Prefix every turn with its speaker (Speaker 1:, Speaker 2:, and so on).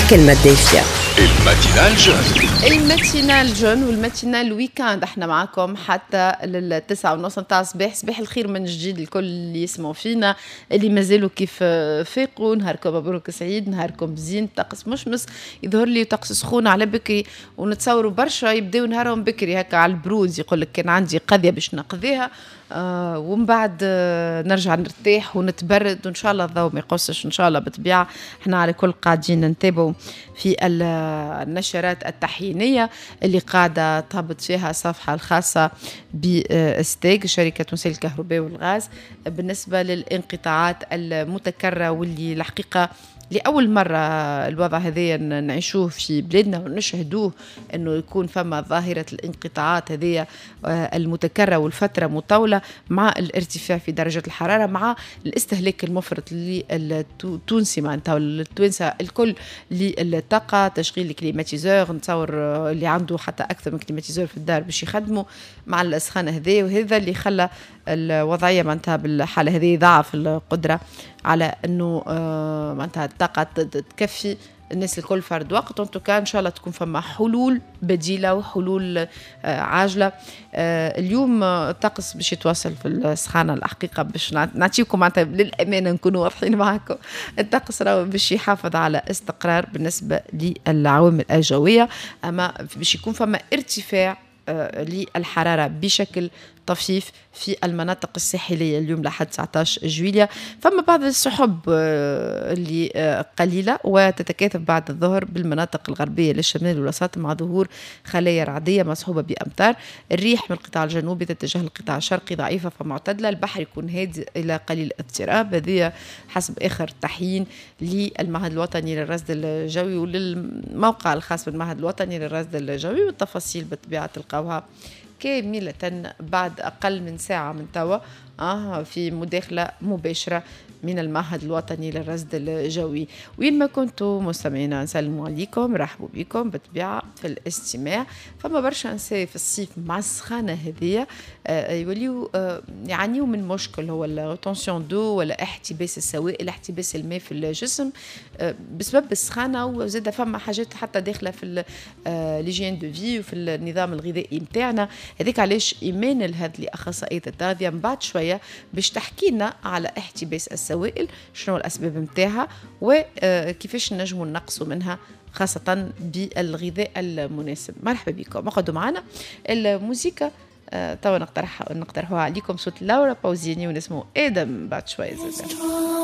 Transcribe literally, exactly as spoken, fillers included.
Speaker 1: الكلمة الدافية.
Speaker 2: الماتينال جون.
Speaker 3: الماتينال جون والماتينال ويكاند احنا معاكم حتى للتسعة ونص نتاع الصباح. صباح الخير من جديد الكل اللي يسمعوا فينا، اللي مازالوا كيف فيقوا. نهاركم مبروك سعيد، نهاركم زين. طقس مشمس يظهر لي طقس سخون على بكري، ونتصوروا برشا يبداو نهارهم بكري هكا على البرود. يقول لك كان عندي قضية باش نقضيها آه ومن بعد آه نرجع نرتاح ونتبرد، وان شاء الله الضوء ما يقصش ان شاء الله. بالطبيعه احنا على كل قاعدين نتابعوا في النشرات التحيينيه اللي قاعده تهبط فيها الصفحه الخاصه بستيك شركه مسيل الكهرباء والغاز بالنسبه للانقطاعات المتكرره، واللي الحقيقه لأول مرة الوضع هذا نعيشوه في بلادنا ونشهدوه، أنه يكون فما ظاهرة الانقطاعات هذه المتكررة والفترة مطولة، مع الارتفاع في درجة الحرارة، مع الاستهلاك المفرط للتونسي معناتها التوانسة الكل للطاقة، تشغيل الكليماتيزور. نتصور اللي عنده حتى أكثر من كليماتيزور في الدار باش يخدموا مع الأسخانة هذه، وهذا اللي خلى الوضعية معناتها بالحالة هذه ضعف القدرة على أنه آه معناتها الطاقة تكفي الناس الكل فرد وقت. وانتو كان إن شاء الله تكون فما حلول بديلة وحلول آه عاجلة. آه اليوم الطقس باش يتواصل في السخانة الحقيقة، باش نعطيكم معناتها للأمانة نكونوا واضحين معكم. الطقس راهو باش يحافظ على استقرار بالنسبة للعوامل الجوية، أما باش يكون فما ارتفاع آه للحرارة بشكل طفيف في المناطق الساحلية اليوم لحد تسعة عشر جويلية. فما بعض السحب اللي قليلة وتتكاثف بعد الظهر بالمناطق الغربية للشمال والوسط، مع ظهور خلايا رعدية مصحوبة بأمطار. الريح من القطاع الجنوبي تتجه للقطاع الشرقي ضعيفة فمعتدلة. البحر يكون هادئ إلى قليل اضطراب، هذه حسب آخر تحيين للمعهد الوطني للرصد الجوي وللموقع الخاص بالمعهد الوطني للرصد الجوي. والتفاصيل بالطبيعة تلقاوها كاملة بعد أقل من ساعة من توا آه في مداخلة مباشرة من المعهد الوطني للرصد الجوي. وين ما كنتوا مستمعينا نسلموا عليكم، رحبوا بكم بالطبيعة في الاستماع. فما برشا نساء في الصيف مع السخانة هذية آه يوليو آه يعانيوا من مشكل هو الروتونسيون دو ولا احتباس السوائل، احتباس الماء في الجسم آه بسبب السخانة. وزاد فما حاجات حتى داخلة في ليجين دو في وفي النظام الغذائي متاعنا. هذيك علاش إيمان الهدلي أخصائية التغذية من بعد شوية باش تحكي لنا على احتباس السوائل، شنو الأسباب متاعها وكيفاش نجموا نقصوا منها خاصة بالغذاء المناسب. مرحبا بكم، اقعدوا معنا. الموسيقى توا نقترح نقترحوها عليكم صوت لورا باوزيني ونسمو آدم بعد شوية زي